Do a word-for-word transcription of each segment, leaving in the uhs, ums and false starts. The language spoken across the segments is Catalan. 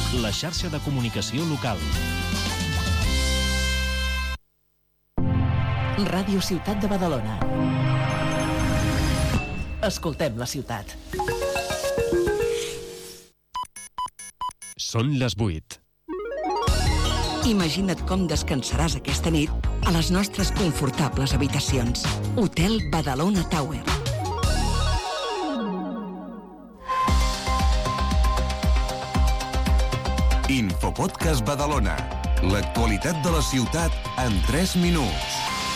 la xarxa de comunicació local. Ràdio Ciutat de Badalona. Escoltem la ciutat. Són les vuit. Imagina't com descansaràs aquesta nit a les nostres confortables habitacions. Hotel Badalona Tower. Infopodcast Badalona. L'actualitat de la ciutat en tres minuts.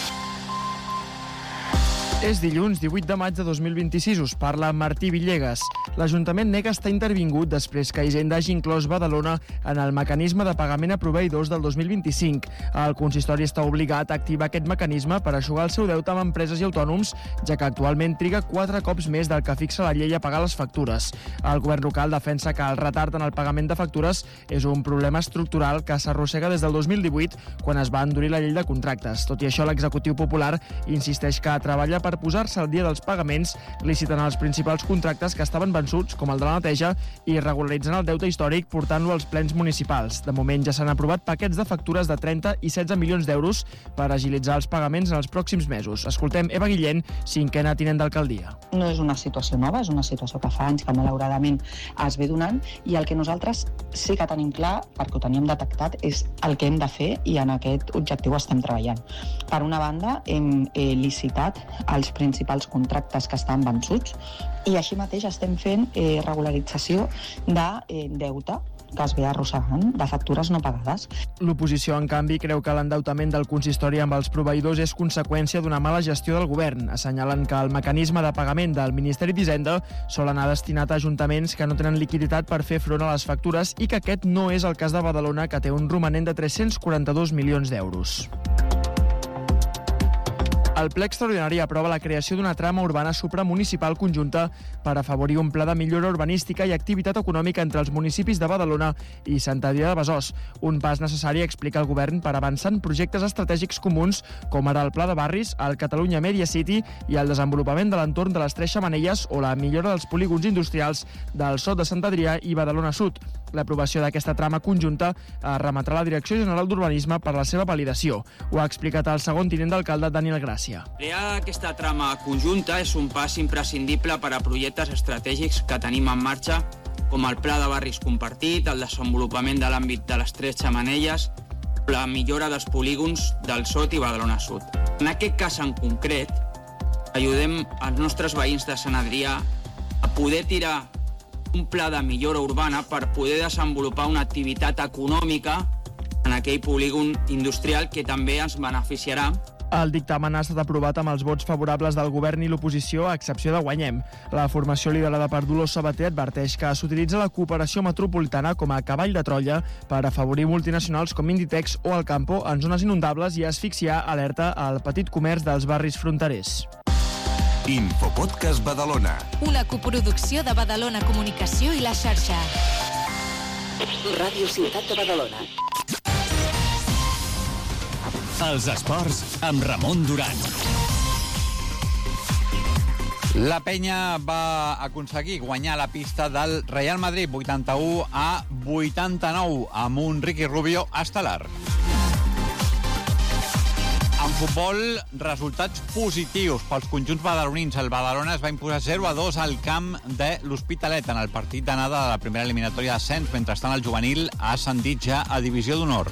És dilluns divuit de maig de dos mil vint-i-sis, us parla Martí Villegas. L'Ajuntament nega estar intervingut després que Hisenda hagi inclòs Badalona en el mecanisme de pagament a proveïdors del dos mil vint-i-cinc. El consistori està obligat a activar aquest mecanisme per eixugar el seu deute amb empreses i autònoms, ja que actualment triga quatre cops més del que fixa la llei a pagar les factures. El govern local defensa que el retard en el pagament de factures és un problema estructural que s'arrossega des del dos mil divuit, quan es va endurir la llei de contractes. Tot i això, l'executiu popular insisteix que treballa per posar-se al dia dels pagaments, licitant els principals contractes que estaven vençuts, com el de la neteja, i regularitzant el deute històric portant-lo als plens municipals. De moment ja s'han aprovat paquets de factures de trenta i setze milions d'euros per agilitzar els pagaments en els pròxims mesos. Escoltem Eva Guillén, cinquena tinent d'alcaldia. No és una situació nova, és una situació que fa anys que malauradament es ve donant, i el que nosaltres sí que tenim clar, perquè ho teníem detectat, és el que hem de fer, i en aquest objectiu estem treballant. Per una banda, hem eh, licitat els principals contractes que estan vençuts, i així mateix estem fent eh, regularització de eh, deute que es ve arrossegant de factures no pagades. L'oposició, en canvi, creu que l'endeutament del consistori amb els proveïdors és conseqüència d'una mala gestió del govern. Assenyalen que el mecanisme de pagament del Ministeri d'Hisenda sol anar destinat a ajuntaments que no tenen liquiditat per fer front a les factures, i que aquest no és el cas de Badalona, que té un romanent de tres-cents quaranta-dos milions d'euros. El ple extraordinari aprova la creació d'una trama urbana supramunicipal conjunta per afavorir un pla de millora urbanística i activitat econòmica entre els municipis de Badalona i Sant Adrià de Besòs. Un pas necessari, explica el govern, per avançar en projectes estratègics comuns, com ara el Pla de Barris, el Catalunya Media City i el desenvolupament de l'entorn de les Tres Xemeneies o la millora dels polígons industrials del Sot de Sant Adrià i Badalona Sud. L'aprovació d'aquesta trama conjunta es remetrà a la Direcció General d'Urbanisme per la seva validació. Ho ha explicat el segon tinent d'alcalde, Daniel Gràcia. Crear aquesta trama conjunta és un pas imprescindible per a projectes estratègics que tenim en marxa, com el Pla de Barris Compartit, el desenvolupament de l'àmbit de les Tres Xemeneies, la millora dels polígons del Sot i Badalona Sud. En aquest cas en concret, ajudem els nostres veïns de Sant Adrià a poder tirar un pla de millora urbana per poder desenvolupar una activitat econòmica en aquell polígon industrial que també ens beneficiarà. El dictamen ha estat aprovat amb els vots favorables del govern i l'oposició, a excepció de Guanyem. La formació liderada per Dolors Sabater adverteix que s'utilitza la cooperació metropolitana com a cavall de Troia per afavorir multinacionals com Inditex o Alcampo en zones inundables i asfixiar, alerta, al petit comerç dels barris fronterers. Infopodcast Badalona. Una coproducció de Badalona Comunicació i la xarxa. Ràdio Ciutat de Badalona. Els esports amb Ramon Duran. La penya va aconseguir guanyar la pista del Real Madrid vuitanta-u a vuitanta-nou amb un Ricky Rubio estel·lar. En futbol, resultats positius pels conjunts badalonins. El Badalona es va imposar zero a dos al camp de l'Hospitalet en el partit d'anada de la primera eliminatòria d'ascens. Mentrestant, el juvenil ha ascendit ja a Divisió d'Honor.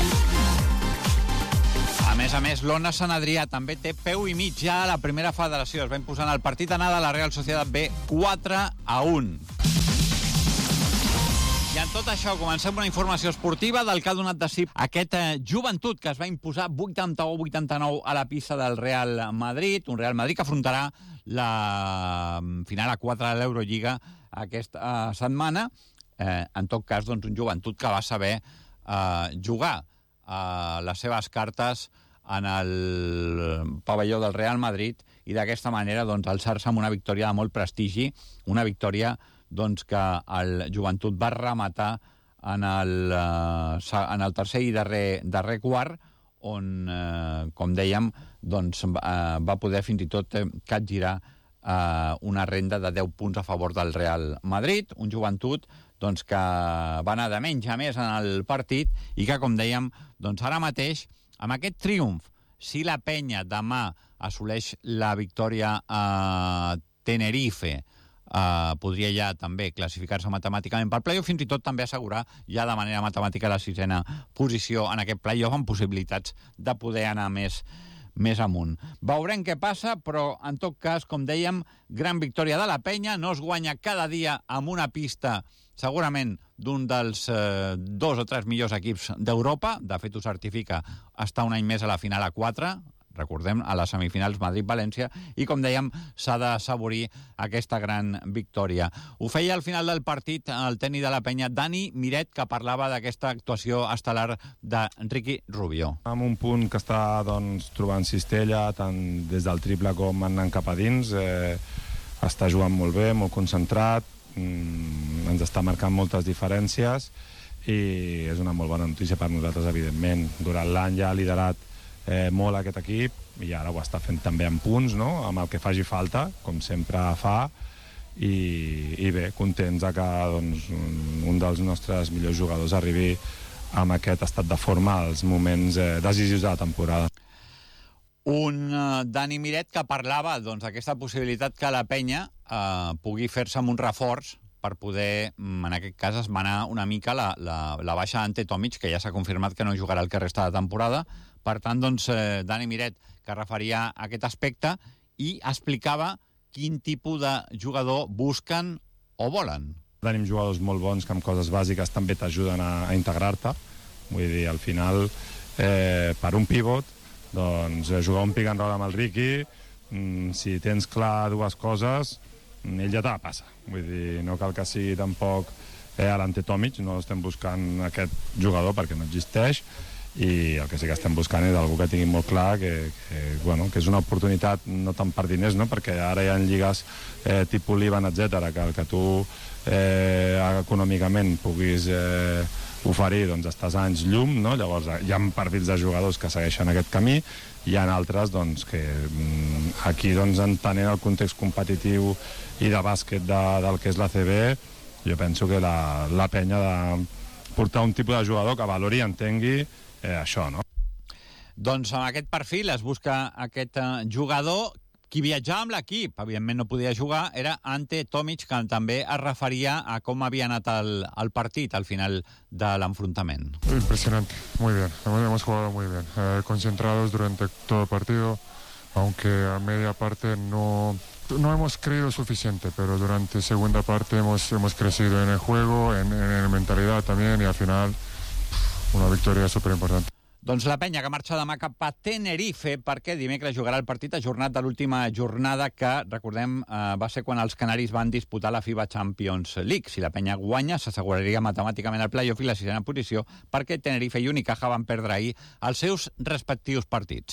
A més a més, l'Ona Sant Adrià també té peu i mig ja a la primera federació. Es va imposar en el partit d'anada a la Real Societat B quatre a un. I en tot això comencem una informació esportiva del que ha donat de si aquest eh, Joventut, que es va imposar vuitanta-u a vuitanta-nou a la pista del Real Madrid, un Real Madrid que afrontarà la final a quatre de l'Eurolliga aquesta eh, setmana. Eh, en tot cas, doncs, un Joventut que va saber eh, jugar eh, les seves cartes en el pavelló del Real Madrid i d'aquesta manera doncs, alçar-se amb una victòria de molt prestigi, una victòria doncs, que el Joventut va rematar en el, eh, en el tercer i darrer, darrer quart, on, eh, com dèiem, doncs, eh, va poder fins i tot eh, capgirar eh, una renda de deu punts a favor del Real Madrid, un Joventut doncs, que va anar de menys a més en el partit i que, com dèiem, doncs, ara mateix, amb aquest triomf, si la Penya demà assoleix la victòria a Tenerife, Uh, podria ja també classificar-se matemàticament pel play-off, fins i tot també assegurar ja de manera matemàtica la sisena posició en aquest play-off amb possibilitats de poder anar més, més amunt. Veurem què passa, però en tot cas, com dèiem, gran victòria de la Penya, no es guanya cada dia amb una pista segurament d'un dels eh, dos o tres millors equips d'Europa. De fet, ho certifica estar un any més a la final a quatre, recordem, a les semifinals Madrid-València, i, com dèiem, s'ha d'assaborir aquesta gran victòria. Ho feia al final del partit el tècnic de la Penya, Dani Miret, que parlava d'aquesta actuació estel·lar de Ricky Rubio. Amb un punt que està doncs, trobant cistella, tant des del triple com anant cap a dins, eh, està jugant molt bé, molt concentrat, mm, ens està marcant moltes diferències, i és una molt bona notícia per nosaltres, evidentment. Durant l'any ja ha liderat Eh, molt aquest equip, i ara ho està fent també en punts, no? Amb el que faci falta, com sempre fa, i, i bé, contents de que doncs, un, un dels nostres millors jugadors arribi amb aquest estat de forma als moments eh, decisius de la temporada. Un uh, Dani Miret que parlava doncs, d'aquesta possibilitat que la Penya uh, pugui fer-se amb un reforç per poder, en aquest cas, esmenar una mica la, la, la baixa d'Ante Tomic, que ja s'ha confirmat que no jugarà el que resta de temporada. Per tant, doncs, eh, Dani Miret, que referia a aquest aspecte i explicava quin tipus de jugador busquen o volen. Tenim jugadors molt bons que amb coses bàsiques també t'ajuden a, a integrar-te. Vull dir, al final, eh, per un pivot, doncs, jugar un pick and roll amb el Ricky, mm, si tens clar dues coses, ell ja te la passa. Vull dir, no cal que sigui tampoc eh, a l'Ante Tomic, no estem buscant aquest jugador perquè no existeix, i el que sí que estem buscant és algú que tingui molt clar que, que, bueno, que és una oportunitat no tant per diners, no? Perquè ara hi ha lligues eh, tipus Líban, etcètera, que el que tu eh, econòmicament puguis eh, oferir, doncs estàs a anys llum, no? Llavors hi ha perfils de jugadors que segueixen aquest camí, hi ha altres doncs, que mm, aquí doncs, entenent el context competitiu i de bàsquet de, del que és la C B, jo penso que la, la Penya de portar un tipus de jugador que valori i entengui Eh, això, no? Doncs amb aquest perfil es busca aquest eh, jugador. Qui viatjava amb l'equip, evidentment no podia jugar, era Ante Tomic, que també es referia a com havia anat el, el partit al final de l'enfrontament. Impresionante, muy bien, hemos jugado muy bien, eh, concentrados durante todo el partido, aunque a media parte no, no hemos creído suficiente, pero durante segunda parte hemos, hemos crecido en el juego, en, en la mentalidad también, y al final una victòria superimportant. Doncs la Penya que marxa demà cap a Tenerife perquè dimecres jugarà el partit ajornat de l'última jornada que, recordem, eh, va ser quan els canaris van disputar la FIBA Champions League. Si la Penya guanya, s'asseguraria matemàticament el play-off i la sisena posició perquè Tenerife i Unicaja van perdre ahir els seus respectius partits.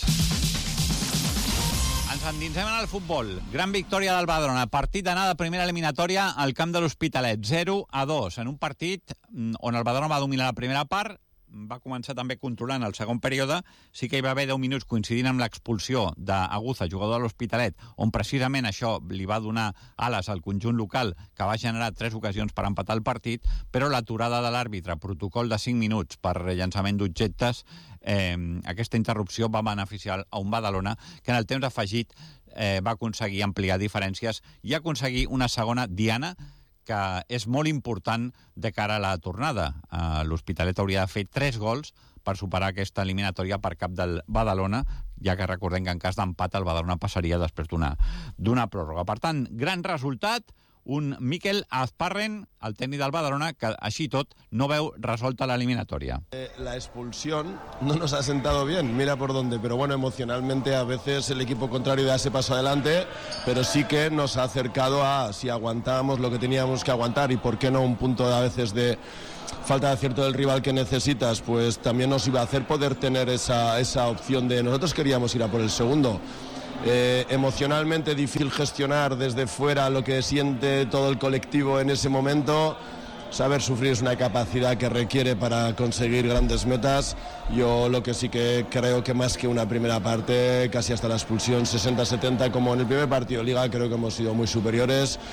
Ens endinsem en el futbol. Gran victòria del Badalona. Partit d'anada primera eliminatòria al camp de l'Hospitalet. zero a dos. En un partit on el Badalona va dominar la primera part, va començar també controlant el segon període, sí que hi va haver deu minuts coincidint amb l'expulsió d'Aguza, jugador de l'Hospitalet, on precisament això li va donar ales al conjunt local, que va generar tres ocasions per empatar el partit, però l'aturada de l'àrbitre, protocol de cinc minuts per llançament d'objectes, eh, aquesta interrupció va beneficiar a un Badalona que en el temps afegit eh, va aconseguir ampliar diferències i aconseguir una segona diana que és molt important de cara a la tornada. L'Hospitalet hauria de fer tres gols per superar aquesta eliminatòria per cap del Badalona, ja que recordem que en cas d'empat el Badalona passaria després d'una d'una pròrroga. Per tant, gran resultat, un Mikel Azparren, el tècnic del Badalona, que així tot no veu resolta la eliminatoria. Eh, la expulsión no nos ha sentado bien, mira por dónde, pero bueno, emocionalmente a veces el equipo contrario da ese paso adelante, pero sí que nos ha acercado a si aguantábamos lo que teníamos que aguantar y por qué no un punto a veces de falta de acierto del rival que necesitas, pues también nos iba a hacer poder tener esa, esa opción de nosotros queríamos ir a por el segundo. Eh, emocionalmente difícil gestionar desde fuera lo que siente todo el colectivo en ese momento. Saber sufrir es una capacidad que requiere para conseguir grandes metas. Yo lo que sí que creo que más que una primera parte, casi hasta la expulsión sesenta setenta como en el primer partido de Liga, creo que hemos sido muy superiores.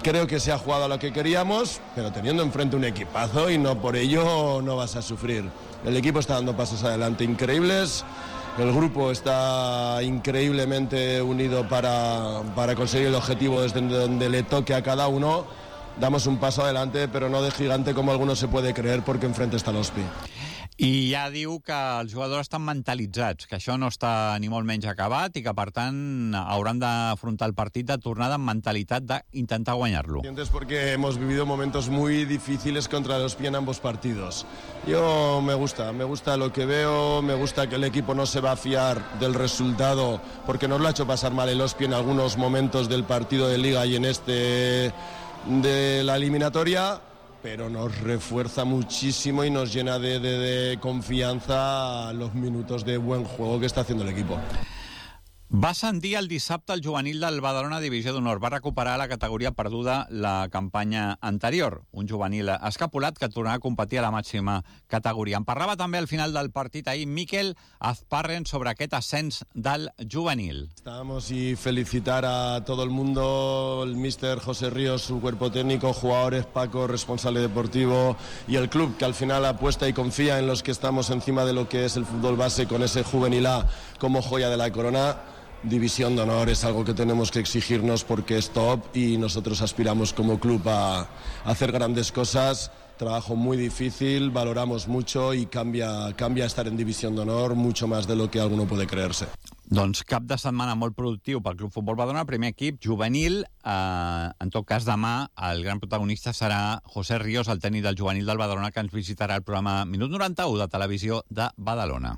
Creo que se ha jugado a lo que queríamos, pero teniendo enfrente un equipazo y no por ello no vas a sufrir. El equipo está dando pasos adelante increíbles, el grupo está increíblemente unido para, para conseguir el objetivo desde donde le toque a cada uno. Damos un paso adelante, però no de gigante com alguno se puede creer porque enfrente està l'Hospi. I ja diu que els jugadors estan mentalitzats, que això no està ni molt menys acabat i que, per tant, hauran d'afrontar el partit de tornada amb mentalitat d'intentar guanyar-lo. Porque hemos vivido momentos muy difíciles contra el Hospi en ambos partidos. Yo me gusta, me gusta lo que veo, me gusta que el equipo no se va a fiar del resultado, porque nos lo ha hecho pasar mal el Hospi en algunos momentos del partido de Liga y en este de la eliminatoria, pero nos refuerza muchísimo y nos llena de, de, de confianza los minutos de buen juego que está haciendo el equipo. Va ascendir el dissabte el juvenil del Badalona Divisió d'Honor. Va recuperar la categoria perduda la campanya anterior. Un juvenil escapulat que tornarà a competir a la màxima categoria. En parlava també al final del partit ahir Miquel Azparren sobre aquest ascens del juvenil. Estábamos y felicitar a todo el mundo, el míster José Ríos, su cuerpo técnico, jugadores, Paco, responsable deportivo y el club que al final apuesta y confía en los que estamos encima de lo que es el fútbol base con ese juvenil A como joya de la corona. División de honor es algo que tenemos que exigirnos porque es top y nosotros aspiramos como club a, a hacer grandes cosas. Trabajo muy difícil, valoramos mucho y cambia, cambia estar en División de honor mucho más de lo que alguno puede creerse. Doncs cap de setmana molt productiu pel Club Futbol Badalona, primer equip juvenil. Eh, en tot cas, demà el gran protagonista serà José Ríos, el tècnic del juvenil del Badalona, que ens visitarà el programa Minut noranta-u de Televisió de Badalona.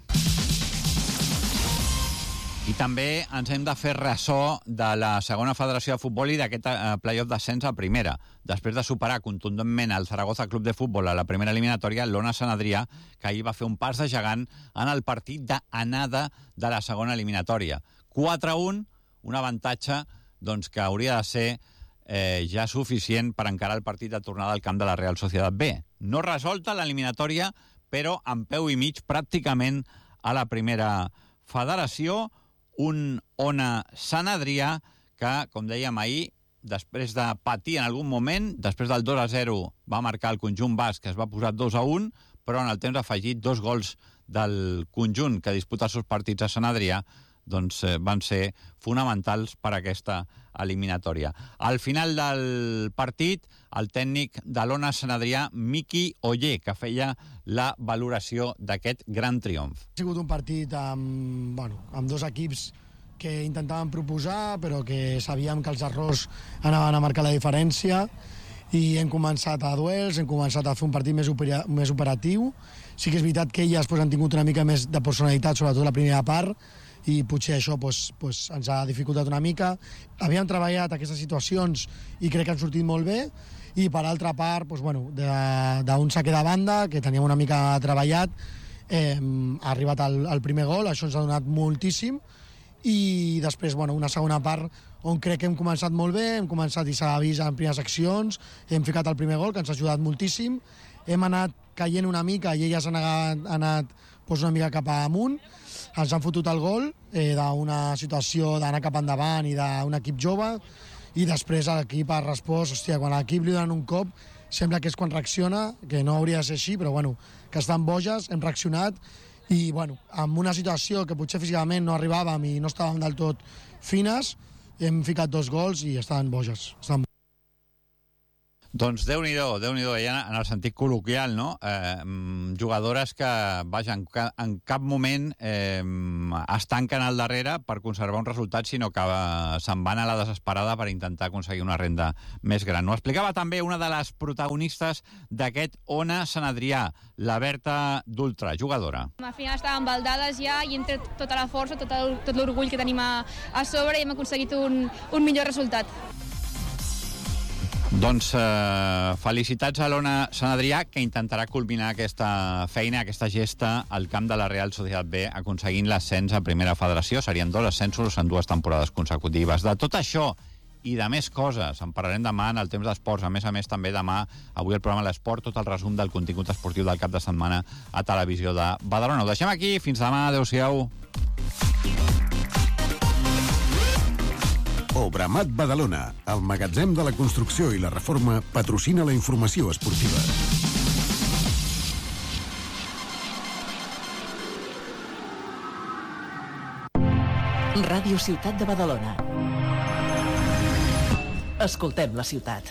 I també ens hem de fer ressò de la segona federació de futbol i d'aquest eh, play-off d'ascens a primera. Després de superar contundentment el Zaragoza Club de Futbol a la primera eliminatòria, l'Ona Sant Adrià, que ahir va fer un pas de gegant en el partit d'anada de la segona eliminatòria. quatre a un, un avantatge doncs, que hauria de ser eh, ja suficient per encarar el partit de tornada al camp de la Real Societat B. No resolta l'eliminatòria, però amb peu i mig pràcticament a la primera federació. Un Ona Sant Adrià que, com dèiem ahir, després de patir en algun moment, després del dos a zero va marcar el conjunt basc, que es va posar dos a un, però en el temps afegit dos gols del conjunt que disputa els seus partits a Sant Adrià doncs, eh, van ser fonamentals per a aquesta eliminatòria. Al final del partit, el tècnic de l'Ona Sant Adrià, Miqui Oller, que feia la valoració d'aquest gran triomf. Ha sigut un partit amb, bueno, amb dos equips que intentaven proposar, però que sabíem que els errors anaven a marcar la diferència, i hem començat a duels, hem començat a fer un partit més, opera, més operatiu. Sí que és veritat que elles pues, han tingut una mica més de personalitat, sobretot la primera part, i potser això pues, pues, ens ha dificultat una mica. Havíem treballat aquestes situacions i crec que han sortit molt bé, i per altra part, pues, bueno, d'un saque de banda, que teníem una mica treballat, eh, ha arribat el, el primer gol, això ens ha donat moltíssim, i després bueno, una segona part on crec que hem començat molt bé, hem començat i s'ha vist en primeres accions, hem ficat el primer gol, que ens ha ajudat moltíssim, hem anat caient una mica i elles han anat, anat pues, una mica cap amunt, ens han fotut el gol eh, d'una situació d'anar cap endavant i d'un equip jove, i després l'equip ha respost, hòstia, quan a l'equip li donen un cop, sembla que és quan reacciona, que no hauria de ser així, però bueno, que estan boges, hem reaccionat, i bueno, amb una situació que potser físicament no arribàvem i no estàvem del tot fines, hem ficat dos gols i estaven boges, estaven Doncs Déu-n'hi-do, Déu-n'hi-do, ja en el sentit col·loquial, no? Eh, jugadores que, vaja, en, ca, en cap moment eh, es tanquen al darrere per conservar un resultat, sinó que eh, se'n van a la desesperada per intentar aconseguir una renda més gran. Ho explicava també una de les protagonistes d'aquest Ona Sant Adrià, la Berta Dultra, jugadora. Al final estàvem baldades ja i hem tret tota la força, tot el, tot l'orgull que tenim a, a sobre, i hem aconseguit un, un millor resultat. Doncs eh, felicitats a l'Ona Sant Adrià, que intentarà culminar aquesta feina, aquesta gesta al camp de la Real Societat B, aconseguint l'ascens a primera federació. Serien dos ascensos en dues temporades consecutives. De tot això i de més coses en parlarem demà en el temps d'esports. A més a més, també demà, avui el programa L'Esport, tot el resum del contingut esportiu del cap de setmana a Televisió de Badalona. Ho deixem aquí. Fins demà. Adéu-siau. Obramat Badalona, el magatzem de la construcció i la reforma, patrocina la informació esportiva. Ràdio Ciutat de Badalona. Escoltem la ciutat.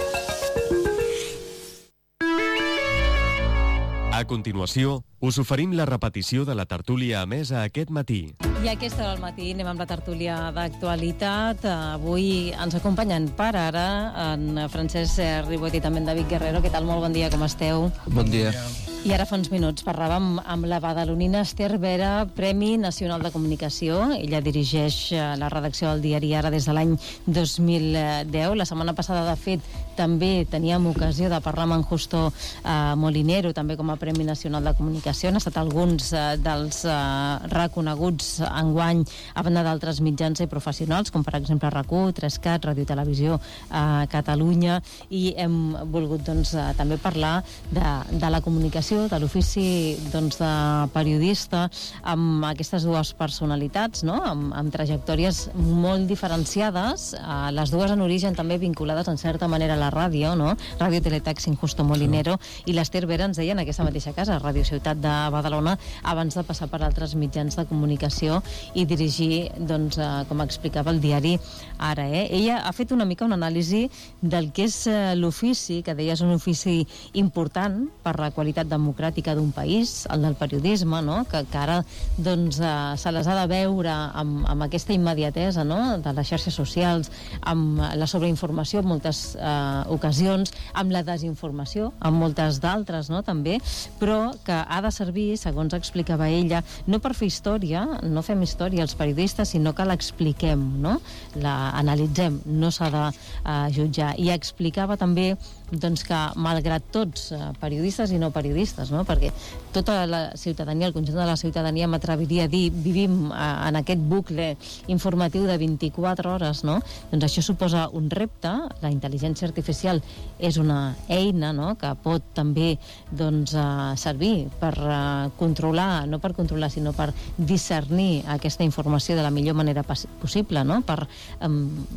A continuació, us oferim la repetició de la tertúlia emesa aquest matí. I aquesta hora al matí anem amb la tertúlia d'actualitat. Avui ens acompanyen per ara en Francesc Ribot i també en David Guerrero. Què tal? Molt bon dia, com esteu? Bon dia. I ara fa uns minuts parlàvem amb la badalonina Esther Vera, Premi Nacional de Comunicació. Ella dirigeix la redacció del diari Ara des de l'any dos mil deu. La setmana passada, de fet, també teníem ocasió de parlar amb en Justo eh, Molinero, també com a Premi Nacional de Comunicació. Han estat alguns eh, dels eh, reconeguts enguany a banda d'altres mitjans i professionals, com per exemple RAC u, tres cat, Ràdio Televisió eh, Catalunya, i hem volgut doncs, eh, també parlar de, de la comunicació, de l'ofici doncs, de periodista, amb aquestes dues personalitats, no? amb, amb trajectòries molt diferenciades, eh, les dues en origen també vinculades en certa manera a la ràdio, no? Ràdio Teletaxi, Justo Molinero, i l'Esther Vera ens deia en aquesta mateixa casa, Ràdio Ciutat de Badalona, abans de passar per altres mitjans de comunicació i dirigir, doncs, eh, com explicava, el diari Ara. Eh? Ella ha fet una mica una anàlisi del que és eh, l'ofici, que deia és un ofici important per la qualitat democràtica d'un país, el del periodisme, no? que, que ara doncs, eh, se les ha de veure amb, amb aquesta immediatesa, no? de les xarxes socials, amb la sobreinformació en moltes eh, ocasions, amb la desinformació, amb moltes d'altres, no? també, però que ha de servir, segons explicava ella, no per fer història, no fem història els periodistes, sinó que l'expliquem, no? la analitzem, no s'ha de eh, jutjar. I explicava també doncs, que, malgrat tots, eh, periodistes i no periodistes, no? perquè tota la ciutadania, el conjunt de la ciutadania, m'atreviria a dir, vivim eh, en aquest bucle informatiu de vint-i-quatre hores, no? doncs això suposa un repte. La intel·ligència artificial és una eina, no? que pot també doncs, eh, servir per eh, controlar, no per controlar, sinó per discernir aquesta informació de la millor manera possible, no? per eh,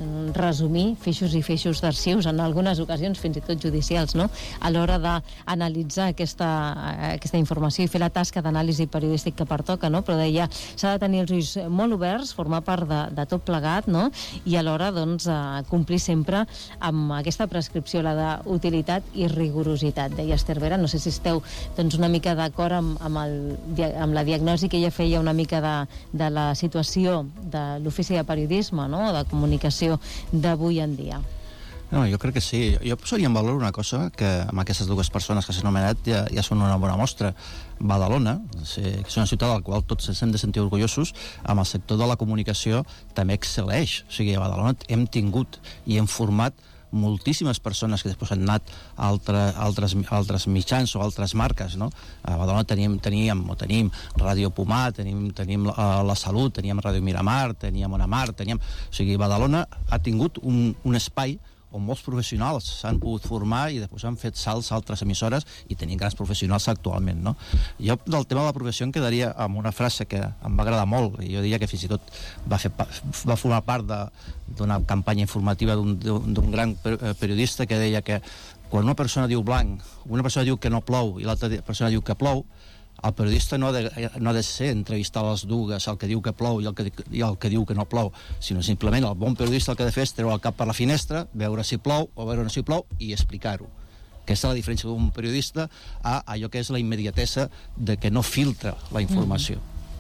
resumir feixos i feixos d'arxius, en algunes ocasions fins i tot judicials, no? a l'hora d'analitzar aquesta, aquesta informació i fer la tasca d'anàlisi periodístic que pertoca, no? però deia, s'ha de tenir els ulls molt oberts, formar part de, de tot plegat, no? i alhora doncs, eh, complir sempre amb aquesta prescripció, la d'utilitat i rigorositat. Deia Esther Vera, no sé si esteu doncs, una mica d'acord amb, amb, el, amb la diagnosi que ella feia una mica de, de la situació de l'ofici de periodisme, no? de comunicació d'avui en dia. No, jo crec que sí. Jo posaria en valor una cosa que amb aquestes dues persones que s'han anomenat ja, ja són una bona mostra. Badalona, que és una ciutat a la qual tots ens hem de sentir orgullosos, amb el sector de la comunicació també excel·leix. O sigui, a Badalona hem tingut i hem format moltíssimes persones que després han anat a altre, altres, altres mitjans o altres marques, no? A Badalona teníem, teníem o tenim Ràdio Pomar, tenim, tenim la, la Salut, teníem Ràdio Miramar, teníem Ona Mar, teníem... O sigui, Badalona ha tingut un, un espai on molts professionals s'han pogut formar i després han fet salts a altres emissores i tenim grans professionals actualment, no? Jo del tema de la professió em quedaria amb una frase que em va agradar molt, i jo diria que fins i tot va, fer, va formar part d'una campanya informativa d'un gran periodista que deia que quan una persona diu blanc, una persona diu que no plou i l'altra persona diu que plou, el periodista no ha, de, no ha de ser entrevistar les dues, el que diu que plou i el que, i el que diu que no plou, sinó simplement el bon periodista el que ha de fer és treure el cap per la finestra, veure si plou o veure si plou i explicar-ho. Aquesta és la diferència d'un periodista a allò que és la immediatesa de que no filtra la informació.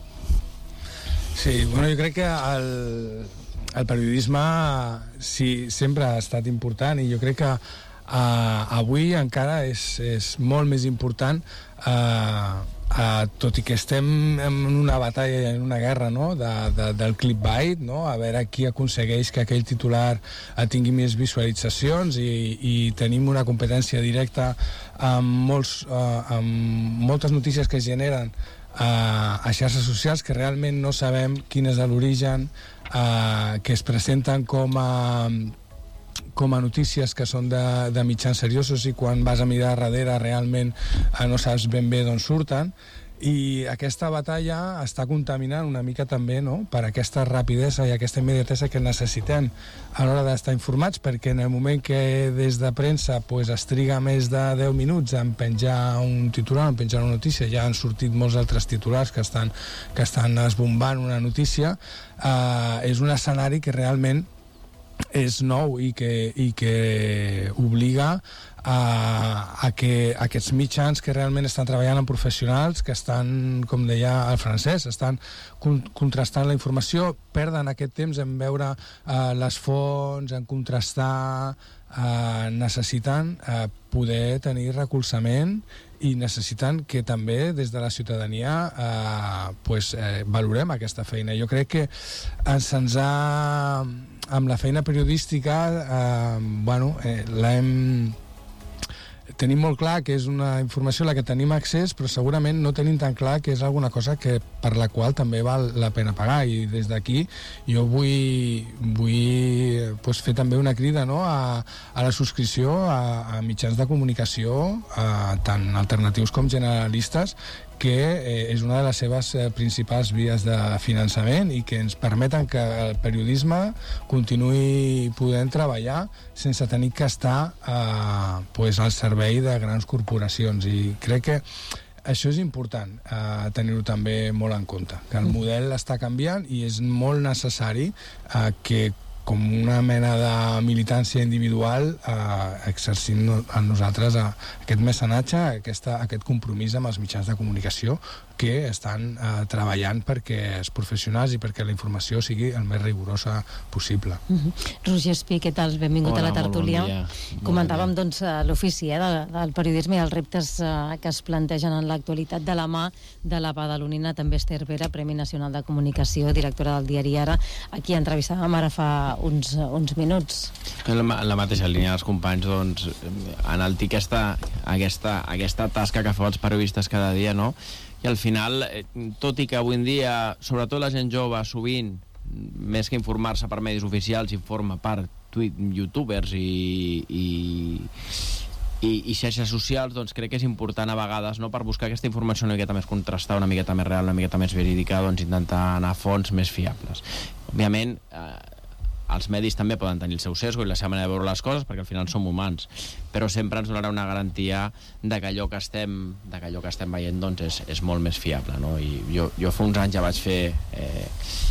Sí, bueno, jo crec que el, el periodisme sí, sempre ha estat important i jo crec que uh, avui encara és, és molt més important uh, Uh, tot i que estem en una batalla, en una guerra, no? de, de, del clickbait, no? a veure qui aconsegueix que aquell titular tingui més visualitzacions i, i tenim una competència directa amb, molts, uh, amb moltes notícies que es generen uh, a xarxes socials que realment no sabem quin és l'origen, uh, que es presenten com a com a notícies que són de, de mitjans seriosos i quan vas a mirar darrere realment eh, no saps ben bé d'on surten i aquesta batalla està contaminant una mica també, no?, per aquesta rapidesa i aquesta immediatesa que necessitem a l'hora d'estar informats, perquè en el moment que des de premsa pues, es triga més de deu minuts en penjar un titular, en penjar una notícia, ja han sortit molts altres titulars que estan, que estan esbombant una notícia, eh, és un escenari que realment és nou i que, i que obliga a, a que aquests mitjans que realment estan treballant amb professionals que estan, com deia el francès, estan con contrastant la informació, perden aquest temps en veure uh, les fonts, en contrastar, uh, necessiten uh, poder tenir recolzament i necessiten que també des de la ciutadania eh, pues, eh, valorem aquesta feina. Jo crec que se'ns ha... amb la feina periodística eh, bueno, eh, l'hem... tenim molt clar que és una informació a la que tenim accés, però segurament no tenim tan clar que és alguna cosa que, per la qual també val la pena pagar, i des d'aquí jo vull, vull pues, fer també una crida, no?, a, a la subscripció a, a mitjans de comunicació a, tant alternatius com generalistes, que eh, és una de les seves eh, principals vies de finançament i que ens permeten que el periodisme continuï podent treballar sense tenir que estar eh, pues, al servei de grans corporacions, i crec que això és important eh, tenir-ho també molt en compte, que el model està canviant i és molt necessari eh, que com una mena de militància individual eh, exercint a nosaltres eh, aquest mecenatge, aquesta, aquest compromís amb els mitjans de comunicació que estan eh, treballant perquè els professionals i perquè la informació sigui el més rigorosa possible. Mm-hmm. Roger Espí, què tal? Benvingut Hola, a la tertúlia. Bon dia. Comentàvem doncs, l'ofici eh, del, del periodisme i els reptes eh, que es plantegen en l'actualitat de la mà de la badalonina, també Esther Vera, Premi Nacional de Comunicació, directora del diari Ara, a qui entrevistàvem ara fa uns, uns minuts. En la, la mateixa línia dels companys, doncs, enaltir aquesta, aquesta, aquesta tasca que fan els periodistes cada dia, no?, i al final, tot i que avui en dia, sobretot la gent jove, sovint, més que informar-se per medis oficials, informa per tuit, youtubers i, i, i, i xarxes socials, doncs crec que és important a vegades, no?, per buscar aquesta informació una miqueta més contrastada, una miqueta més real, una miqueta més verídica, doncs intentar anar a fonts més fiables. Òbviament, eh, els medis també poden tenir el seu sesgo i la seva manera de veure les coses, perquè al final som humans, però sempre ens donarà una garantia de que allò que estem, de que allò que estem veient doncs, és, és molt més fiable, no? I jo, jo fa uns anys ja vaig fer eh,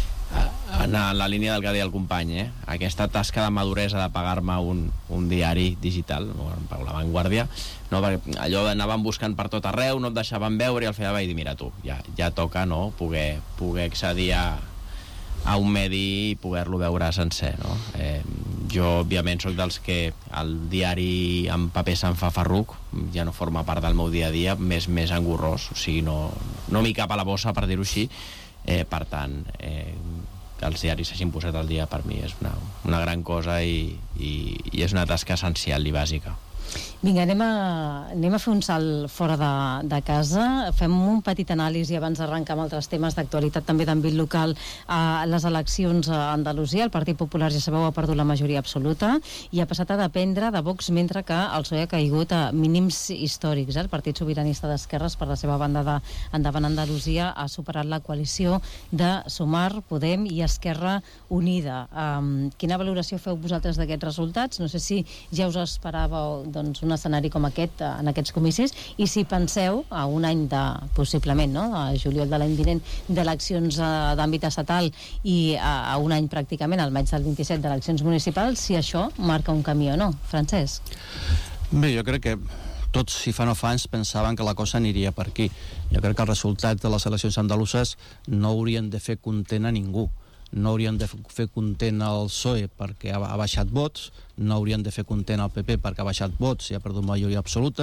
anar en la línia del que deia el company, eh? Aquesta tasca de maduresa de pagar-me un, un diari digital, no? La Vanguardia, no? Perquè allò anàvem buscant per tot arreu, no et deixaven veure, i al final vaig dir, mira tu, ja, ja toca, no?, poder, poder accedir a a un medi i poder-lo veure sencer, no? Eh, jo, òbviament, sóc dels que el diari en paper se'n fa farruc, ja no forma part del meu dia a dia, més, més engorrós, o sigui, no, no m'hi cap a la bossa, per dir-ho així, eh, per tant, eh, que els diaris s'hagin posat al dia per mi és una, una gran cosa i, i, i és una tasca essencial i bàsica. Vinga, anem a, anem a fer un salt fora de, de casa. Fem un petit anàlisi abans d'arrencar amb altres temes d'actualitat també d'àmbit local. A les eleccions a Andalusia, el Partit Popular, ja sabeu, ha perdut la majoria absoluta i ha passat a dependre de Vox, mentre que el P S O E ha caigut a mínims històrics. Eh? El Partit Sobiranista d'Esquerres, per la seva banda de Endavant Andalusia, ha superat la coalició de Sumar, Podem i Esquerra Unida. Um, quina valoració feu vosaltres d'aquests resultats? No sé si ja us esperàveu doncs, un escenari com aquest en aquests comicis, i si penseu a un any de, possiblement, no?, a juliol de l'any vinent, d'eleccions d'àmbit estatal i a, a un any pràcticament, al maig del vint-i-set, d'eleccions municipals, si això marca un camí o no. Francesc? Bé, jo crec que tots, si fa no fa anys, pensaven que la cosa aniria per aquí. Jo crec que els resultats de les eleccions andaluses no haurien de fer content a ningú. No haurien de fer content al P S O E perquè ha baixat vots, no haurien de fer content al P P perquè ha baixat vots i ha perdut majoria absoluta,